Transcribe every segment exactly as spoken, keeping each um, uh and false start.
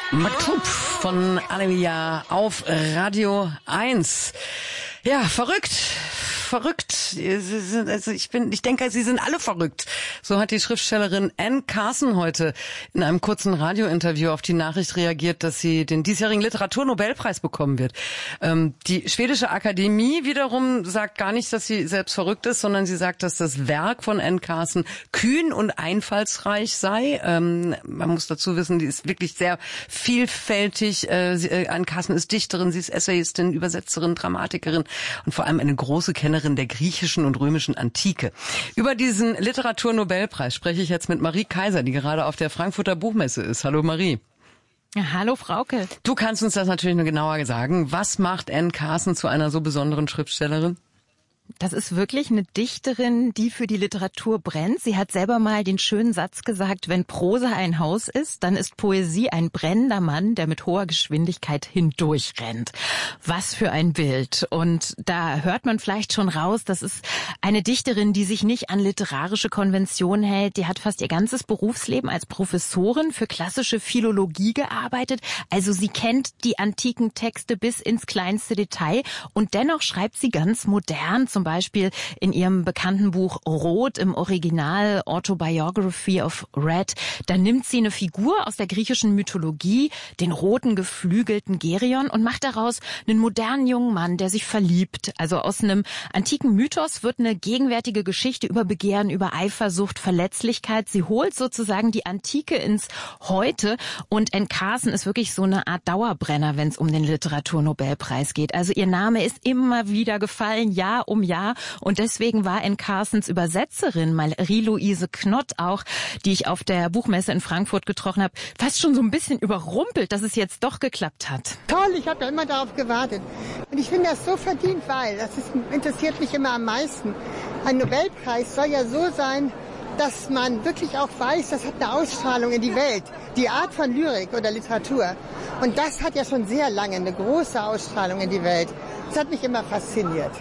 Maktub von Alevia auf Radio eins. Ja, verrückt. Verrückt. Sie sind, also ich bin, ich denke, sie sind alle verrückt. So hat die Schriftstellerin Anne Carson heute in einem kurzen Radiointerview auf die Nachricht reagiert, dass sie den diesjährigen Literaturnobelpreis bekommen wird. Ähm, die schwedische Akademie wiederum sagt gar nicht, dass sie selbst verrückt ist, sondern sie sagt, dass das Werk von Anne Carson kühn und einfallsreich sei. Ähm, man muss dazu wissen, die ist wirklich sehr vielfältig. Äh, sie, äh, Anne Carson ist Dichterin, sie ist Essayistin, Übersetzerin, Dramatikerin und vor allem eine große Kennerin der griechischen und römischen Antike. Über diesen Literaturnobelpreis spreche ich jetzt mit Marie Kaiser, die gerade auf der Frankfurter Buchmesse ist. Hallo Marie. Ja, hallo Frauke. Du kannst uns das natürlich nur genauer sagen. Was macht Anne Carson zu einer so besonderen Schriftstellerin? Das ist wirklich eine Dichterin, die für die Literatur brennt. Sie hat selber mal den schönen Satz gesagt, wenn Prosa ein Haus ist, dann ist Poesie ein brennender Mann, der mit hoher Geschwindigkeit hindurchrennt. Was für ein Bild. Und da hört man vielleicht schon raus, das ist eine Dichterin, die sich nicht an literarische Konventionen hält. Die hat fast ihr ganzes Berufsleben als Professorin für klassische Philologie gearbeitet. Also sie kennt die antiken Texte bis ins kleinste Detail. Und dennoch schreibt sie ganz modern, zum Beispiel in ihrem bekannten Buch Rot im Original Autobiography of Red. Da nimmt sie eine Figur aus der griechischen Mythologie, den roten geflügelten Geryon, und macht daraus einen modernen jungen Mann, der sich verliebt. Also aus einem antiken Mythos wird eine gegenwärtige Geschichte über Begehren, über Eifersucht, Verletzlichkeit. Sie holt sozusagen die Antike ins Heute, und Anne Carson ist wirklich so eine Art Dauerbrenner, wenn es um den Literaturnobelpreis geht. Also ihr Name ist immer wieder gefallen, Jahr um Jahr, und deswegen war Anne Carsons Übersetzerin, Marie-Louise Knott auch, die ich auf der Buchmesse in Frankfurt getroffen habe, fast schon so ein bisschen überrumpelt, dass es jetzt doch geklappt hat. Toll, ich habe ja immer darauf gewartet. Und ich finde das so verdient, weil, das ist, interessiert mich immer am meisten. Ein Nobelpreis soll ja so sein, dass man wirklich auch weiß, das hat eine Ausstrahlung in die Welt. Die Art von Lyrik oder Literatur. Und das hat ja schon sehr lange eine große Ausstrahlung in die Welt. Das hat mich immer fasziniert.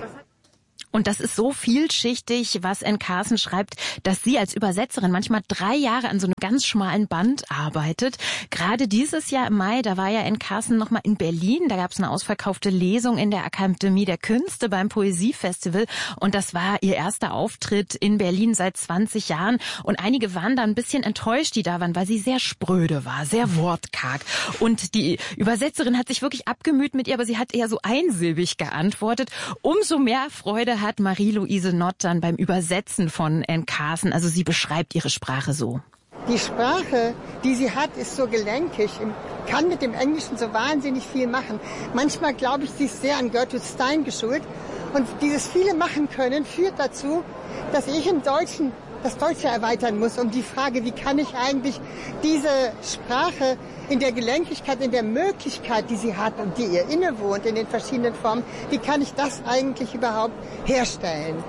Und das ist so vielschichtig, was Anne Carson schreibt, dass sie als Übersetzerin manchmal drei Jahre an so einem ganz schmalen Band arbeitet. Gerade dieses Jahr im Mai, da war ja Anne Carson nochmal in Berlin. Da gab es eine ausverkaufte Lesung in der Akademie der Künste beim Poesiefestival. Und das war ihr erster Auftritt in Berlin seit zwanzig Jahren. Und einige waren da ein bisschen enttäuscht, die da waren, weil sie sehr spröde war, sehr wortkarg. Und die Übersetzerin hat sich wirklich abgemüht mit ihr, aber sie hat eher so einsilbig geantwortet. Umso mehr Freude hat Marie-Louise Knott dann beim Übersetzen von Anne Carson. Also sie beschreibt ihre Sprache so. Die Sprache, die sie hat, ist so gelenkig, kann mit dem Englischen so wahnsinnig viel machen. Manchmal glaube ich, sie ist sehr an Gertrude Stein geschult. Und dieses viele machen können führt dazu, dass ich im Deutschen das Deutsche erweitern muss, um die Frage, wie kann ich eigentlich diese Sprache in der Gelenkigkeit, in der Möglichkeit, die sie hat und die ihr innewohnt in den verschiedenen Formen, wie kann ich das eigentlich überhaupt herstellen?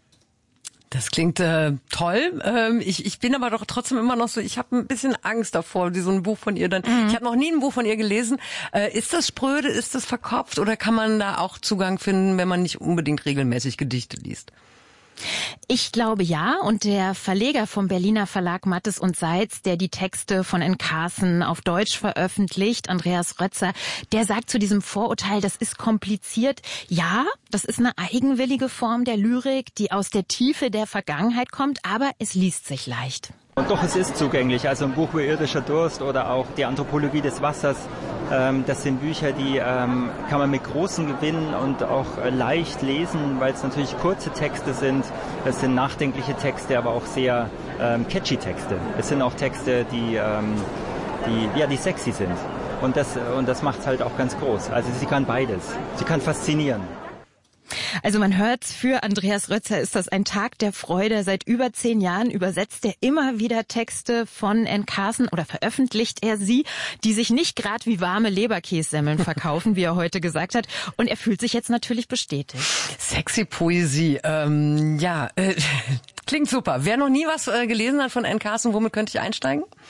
Das klingt äh, toll. Ähm, ich, ich bin aber doch trotzdem immer noch so, ich habe ein bisschen Angst davor, so ein Buch von ihr dann. Mhm. Ich habe noch nie ein Buch von ihr gelesen. Äh, ist das spröde, ist das verkopft, oder kann man da auch Zugang finden, wenn man nicht unbedingt regelmäßig Gedichte liest? Ich glaube ja, und der Verleger vom Berliner Verlag Mattes und Seitz, der die Texte von Anne Carson auf Deutsch veröffentlicht, Andreas Rötzer, der sagt zu diesem Vorurteil, das ist kompliziert. Ja, das ist eine eigenwillige Form der Lyrik, die aus der Tiefe der Vergangenheit kommt, aber es liest sich leicht. Und doch, es ist zugänglich. Also ein Buch wie Irdischer Durst oder auch die Anthropologie des Wassers, ähm, das sind Bücher, die ähm, kann man mit großem Gewinn und auch äh, leicht lesen, weil es natürlich kurze Texte sind. Das sind nachdenkliche Texte, aber auch sehr ähm, catchy Texte. Es sind auch Texte, die, ähm, die, ja, die sexy sind. Und das, und das macht es halt auch ganz groß. Also sie kann beides. Sie kann faszinieren. Also man hört, für Andreas Rötzer ist das ein Tag der Freude. Seit über zehn Jahren übersetzt er immer wieder Texte von Anne Carson oder veröffentlicht er sie, die sich nicht gerade wie warme Leberkässemmeln verkaufen, wie er heute gesagt hat. Und er fühlt sich jetzt natürlich bestätigt. Sexy Poesie, ähm, ja, äh, klingt super. Wer noch nie was äh, gelesen hat von Anne Carson, womit könnte ich einsteigen?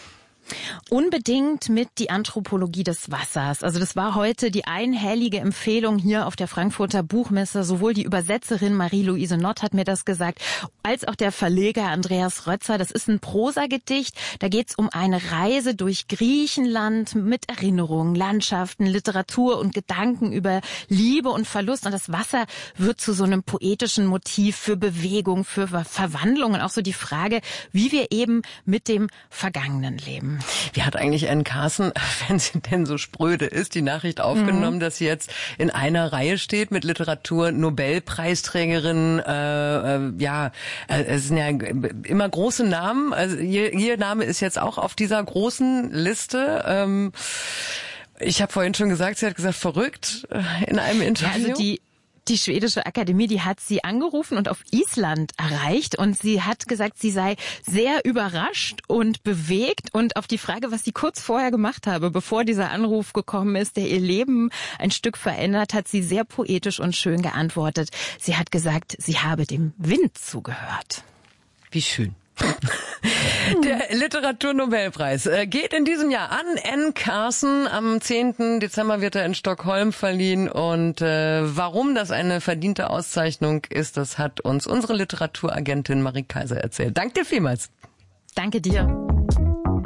Unbedingt mit die Anthropologie des Wassers. Also das war heute die einhellige Empfehlung hier auf der Frankfurter Buchmesse. Sowohl die Übersetzerin Marie-Louise Nott hat mir das gesagt, als auch der Verleger Andreas Rötzer. Das ist ein Prosagedicht. Da geht's um eine Reise durch Griechenland mit Erinnerungen, Landschaften, Literatur und Gedanken über Liebe und Verlust. Und das Wasser wird zu so einem poetischen Motiv für Bewegung, für Verwandlung und auch so die Frage, wie wir eben mit dem Vergangenen leben. Wie hat eigentlich Anne Carson, wenn sie denn so spröde ist, die Nachricht aufgenommen, mhm. dass sie jetzt in einer Reihe steht mit Literatur-Nobelpreisträgerinnen? Äh, äh, ja, äh, es sind ja immer große Namen. Also ihr, ihr Name ist jetzt auch auf dieser großen Liste. Ähm, ich habe vorhin schon gesagt, sie hat gesagt, verrückt in einem Interview. Ja, also die Die schwedische Akademie, die hat sie angerufen und auf Island erreicht und sie hat gesagt, sie sei sehr überrascht und bewegt und auf die Frage, was sie kurz vorher gemacht habe, bevor dieser Anruf gekommen ist, der ihr Leben ein Stück verändert, hat sie sehr poetisch und schön geantwortet. Sie hat gesagt, sie habe dem Wind zugehört. Wie schön. Der Literaturnobelpreis geht in diesem Jahr an Anne Carson. Am zehnten Dezember wird er in Stockholm verliehen. Und äh, warum das eine verdiente Auszeichnung ist, das hat uns unsere Literaturagentin Marie Kaiser erzählt. Danke dir vielmals. Danke dir.